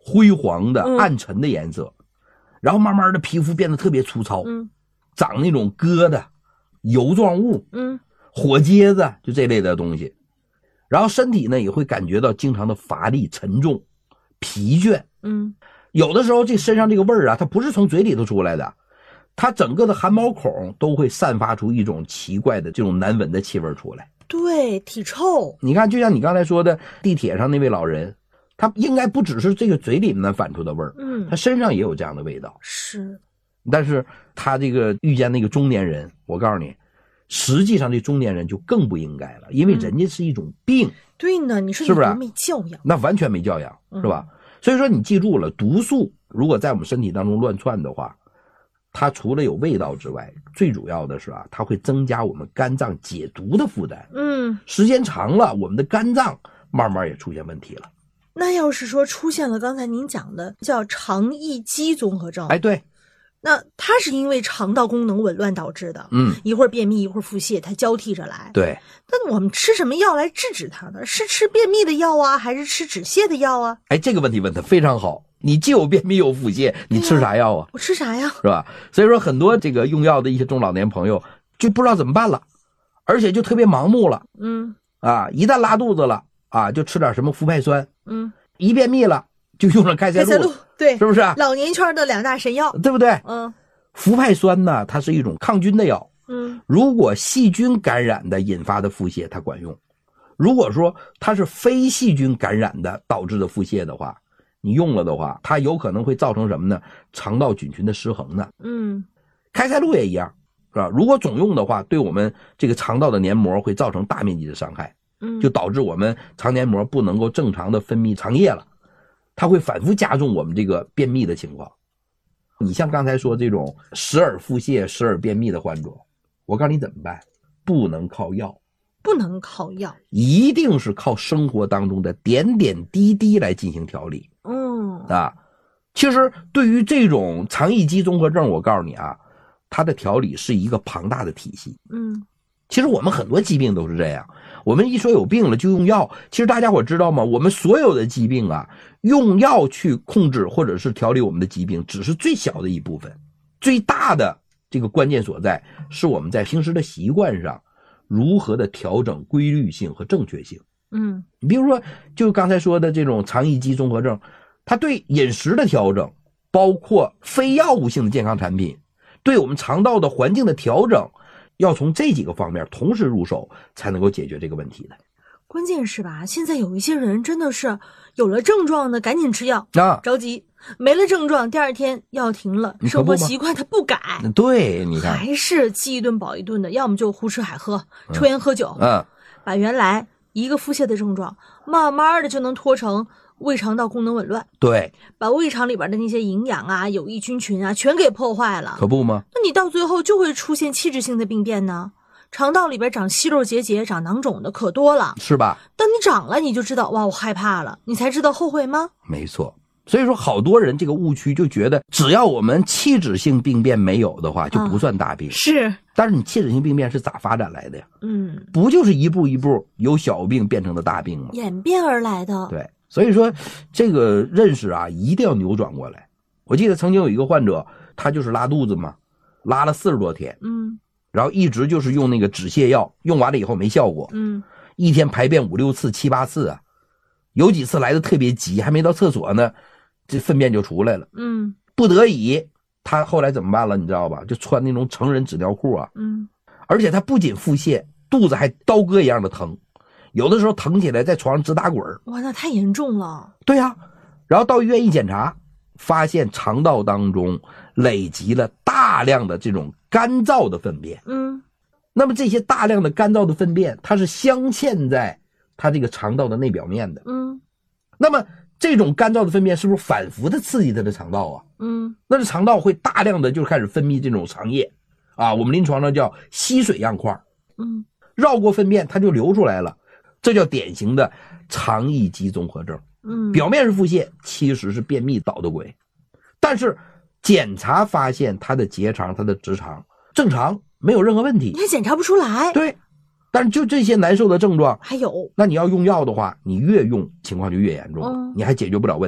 灰黄的暗沉的颜色，然后慢慢的皮肤变得特别粗糙，长那种疙瘩、油状物，火疖子，就这类的东西。然后身体呢也会感觉到经常的乏力、沉重、疲倦。有的时候这身上这个味儿啊，它不是从嘴里头出来的，它整个的汗毛孔都会散发出一种奇怪的这种难闻的气味出来。 对，体臭。 你看，就像你刚才说的，地铁上那位老人，他应该不只是这个嘴里面反出的味儿，他身上也有这样的味道。 是， 但是他这个遇见那个中年人，我告诉你，实际上这中年人就更不应该了，因为人家是一种病。 对呢，你说你是不是没教养？ 那完全没教养，是吧？所以说你记住了，毒素如果在我们身体当中乱窜的话，它除了有味道之外，最主要的是啊，它会增加我们肝脏解毒的负担。时间长了，我们的肝脏慢慢也出现问题了。 那要是说出现了刚才您讲的叫肠易激综合症， 哎，对， 那它是因为肠道功能紊乱导致的，一会儿便秘一会儿腹泻，它交替着来。 对， 那我们吃什么药来制止它呢？是吃便秘的药啊，还是吃止泻的药啊？ 哎，这个问题问得非常好。你既有便秘又有腹泻，你吃啥药啊？ 我吃啥呀？ 是吧？所以说很多这个用药的一些中老年朋友就不知道怎么办了，而且就特别盲目了。一旦拉肚子了啊，就吃点什么氟派酸。一便秘了就用了开塞露。 对， 是不是？ 老年圈的2大神药， 对不对？氟派酸呢，它是一种抗菌的药。如果细菌感染的引发的腹泻，它管用；如果说它是非细菌感染的导致的腹泻的话，你用了的话，它有可能会造成什么呢？肠道菌群的失衡呢。开塞露也一样，是吧？如果总用的话，对我们这个肠道的黏膜会造成大面积的伤害，就导致我们肠黏膜不能够正常的分泌肠液了，它会反复加重我们这个便秘的情况。你像刚才说这种时而腹泻、时而便秘的患者，我告诉你怎么办？不能靠药， 不能靠药， 一定是靠生活当中的点点滴滴来进行调理。其实对于这种肠易激综合症，我告诉你啊，它的调理是一个庞大的体系。其实我们很多疾病都是这样，我们一说有病了就用药。其实大家伙知道吗？我们所有的疾病啊，用药去控制或者是调理我们的疾病只是最小的一部分，最大的这个关键所在是我们在平时的习惯上如何的调整规律性和正确性。你比如说就刚才说的这种肠易激综合症，它对饮食的调整，包括非药物性的健康产品，对我们肠道的环境的调整，要从这几个方面同时入手才能够解决这个问题的。 关键是吧，现在有一些人真的是有了症状的赶紧吃药着急，没了症状第二天药停了，生活习惯他不改。 对，你看还是饥一顿饱一顿的，要么就胡吃海喝，抽烟喝酒，把原来一个腹泻的症状慢慢的就能拖成胃肠道功能紊乱。对，把胃肠里边的那些营养啊、有益菌群啊全给破坏了， 可不吗？ 那你到最后就会出现器质性的病变呢。肠道里边长息肉结节、长囊肿的可多了， 是吧？ 当你长了，你就知道哇，我害怕了，你才知道后悔吗？ 没错。所以说好多人这个误区就觉得只要我们器质性病变没有的话就不算大病。 是， 但是你器质性病变是咋发展来的呀？不就是一步一步由小病变成的大病吗？ 演变而来的。 对，所以说这个认识啊一定要扭转过来。我记得曾经有一个患者，他就是拉肚子嘛，拉了40多天，然后一直就是用那个止泻药，用完了以后没效果，一天排便5、6次、7、8次啊，有几次来的特别急，还没到厕所呢，这粪便就出来了，不得已他后来怎么办了你知道吧？就穿那种成人纸尿裤啊，而且他不仅腹泻，肚子还刀割一样的疼，有的时候疼起来在床上直打滚。 哇，那太严重了。 对啊，然后到医院一检查，发现肠道当中累积了大量的这种干燥的粪便。那么这些大量的干燥的粪便，它是镶嵌在它这个肠道的内表面的。那么这种干燥的粪便是不是反复的刺激它的肠道啊？那这肠道会大量的就开始分泌这种肠液啊，我们临床上叫吸水样块。绕过粪便它就流出来了，这叫典型的肠易激综合症。表面是腹泻，其实是便秘捣的鬼。但是检查发现他的结肠、他的直肠正常，没有任何问题。 你还检查不出来。 对，但是就这些难受的症状还有， 那你要用药的话，你越用情况就越严重，你还解决不了问题。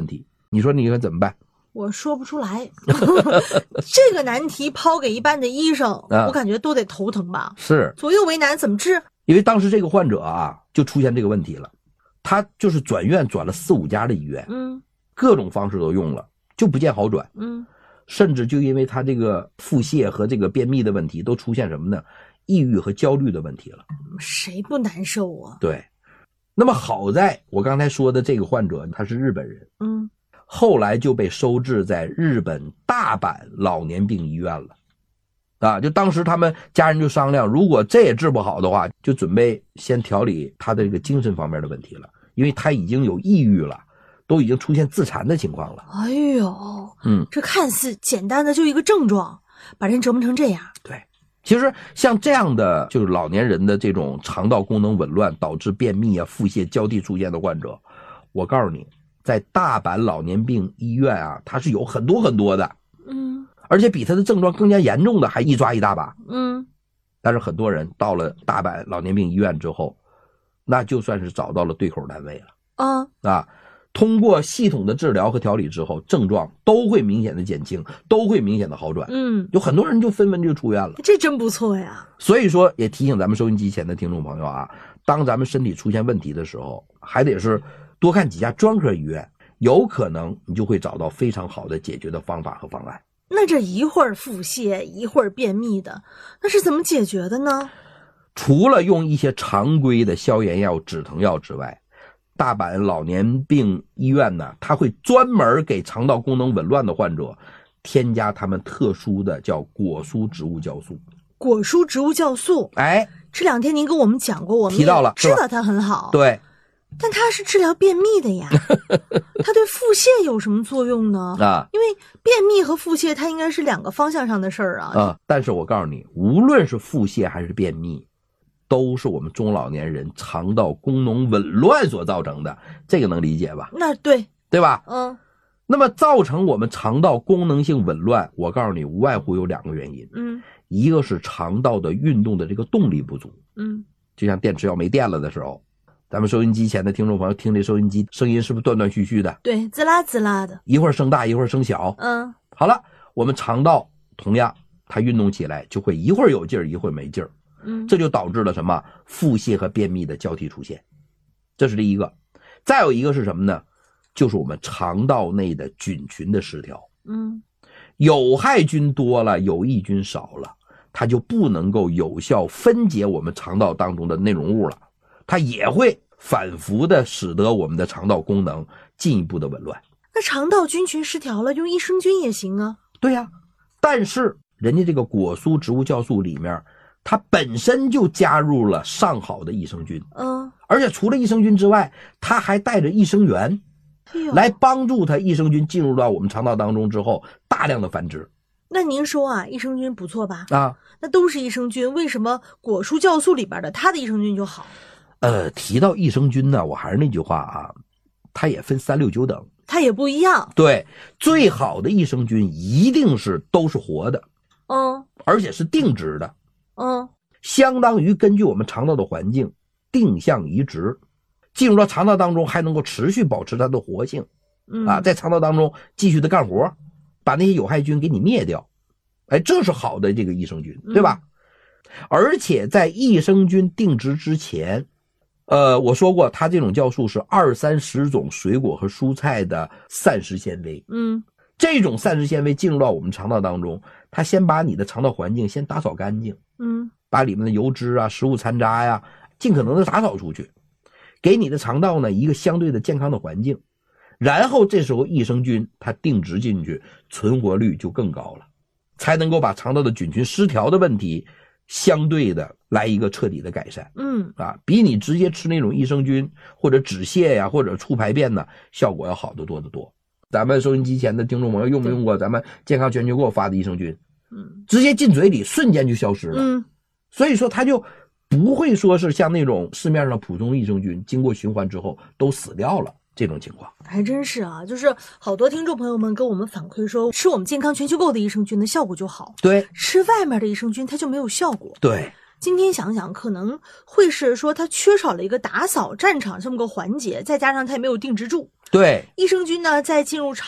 你说你应该怎么办？ 我说不出来。这个难题抛给一般的医生，我感觉都得头疼吧。 是， 左右为难，怎么治？ 因为当时这个患者啊，就出现这个问题了。他就是转院转了4、5家的医院，各种方式都用了，就不见好转，甚至就因为他这个腹泻和这个便秘的问题，都出现什么呢？抑郁和焦虑的问题了。 谁不难受啊？ 对。那么好在我刚才说的这个患者他是日本人，后来就被收治在日本大阪老年病医院了。啊，就当时他们家人就商量，如果这也治不好的话，就准备先调理他的这个精神方面的问题了，因为他已经有抑郁了，都已经出现自残的情况了。 哎呦，这看似简单的就一个症状，把人折磨成这样。 对，其实像这样的就是老年人的这种肠道功能紊乱导致便秘啊、腹泻交替出现的患者，我告诉你，在大阪老年病医院啊，它是有很多很多的。而且比他的症状更加严重的还一抓一大把。但是很多人到了大阪老年病医院之后，那就算是找到了对口单位了。通过系统的治疗和调理之后，症状都会明显的减轻，都会明显的好转。有很多人就纷纷就出院了。 这真不错呀。 所以说也提醒咱们收音机前的听众朋友啊，当咱们身体出现问题的时候，还得是多看几家专科医院，有可能你就会找到非常好的解决的方法和方案。 那这一会儿腹泻一会儿便秘的，那是怎么解决的呢？ 除了用一些常规的消炎药、止疼药之外，大阪老年病医院呢，它会专门给肠道功能紊乱的患者添加他们特殊的叫果蔬植物酵素。 果蔬植物酵素，这2天您跟我们讲过，我们提到了， 知道它很好。 对。 但它是治疗便秘的呀，它对腹泻有什么作用呢？因为便秘和腹泻它应该是2个方向上的事儿啊。 但是我告诉你，无论是腹泻还是便秘，都是我们中老年人肠道功能紊乱所造成的，这个能理解吧？ 那对吧？那么造成我们肠道功能性紊乱，我告诉你，无外乎有2个原因。一个是肠道的运动的这个动力不足。就像电池要没电了的时候。咱们收音机前的听众朋友听这收音机声音是不是断断续续的？ 对，滋啦滋啦的， 一会儿声大一会儿声小。好了，我们肠道同样它运动起来就会一会儿有劲儿一会儿没劲儿。这就导致了什么？腹泻和便秘的交替出现。这是第一个。再有一个是什么呢？就是我们肠道内的菌群的失调。有害菌多了，有益菌少了，它就不能够有效分解我们肠道当中的内容物了。它也会反复的使得我们的肠道功能进一步的紊乱。 那肠道菌群失调了，用益生菌也行啊。 对呀，但是人家这个果蔬植物酵素里面，它本身就加入了上好的益生菌。而且除了益生菌之外，它还带着益生元，来帮助它益生菌进入到我们肠道当中之后，大量的繁殖。 那您说啊，益生菌不错吧？那都是益生菌，为什么果蔬酵素里边的它的益生菌就好？ 提到益生菌呢，我还是那句话啊，它也分3、6、9等， 它也不一样。 对，最好的益生菌一定是都是活的，而且是定植的，相当于根据我们肠道的环境定向移植，进入到肠道当中还能够持续保持它的活性，在肠道当中继续的干活，把那些有害菌给你灭掉。这是好的这个益生菌，对吧？而且在益生菌定植之前，我说过，它这种酵素是20、30种水果和蔬菜的膳食纤维。这种膳食纤维进入到我们肠道当中，它先把你的肠道环境先打扫干净。把里面的油脂啊、食物残渣呀，尽可能的打扫出去，给你的肠道呢一个相对的健康的环境。然后这时候益生菌它定植进去，存活率就更高了，才能够把肠道的菌群失调的问题相对的来一个彻底的改善。比你直接吃那种益生菌或者止泻呀或者促排便呢，效果要好得多得多。咱们收音机前的听众朋友用没用过咱们健康全球给我发的益生菌？直接进嘴里瞬间就消失了。所以说它就不会说是像那种市面上普通益生菌经过循环之后都死掉了这种情况。 还真是啊，就是好多听众朋友们跟我们反馈说，吃我们健康全球购的益生菌的效果就好， 对， 吃外面的益生菌它就没有效果。 对， 今天想想可能会是说它缺少了一个打扫战场这么个环节，再加上它也没有定植住， 对， 益生菌呢在进入